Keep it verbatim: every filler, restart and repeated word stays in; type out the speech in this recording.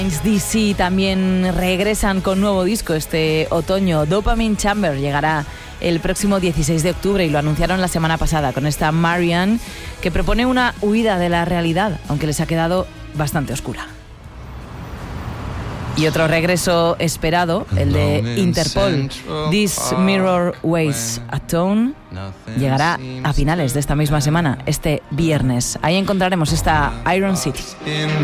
D C también regresan con nuevo disco este otoño. Dopamine Chamber llegará el próximo dieciséis de octubre y lo anunciaron la semana pasada con esta Marianne, que propone una huida de la realidad, aunque les ha quedado bastante oscura. Y otro regreso esperado, el de Interpol, This Mirror Weighs a Tone, llegará a finales de esta misma semana, este viernes. Ahí encontraremos esta Iron City.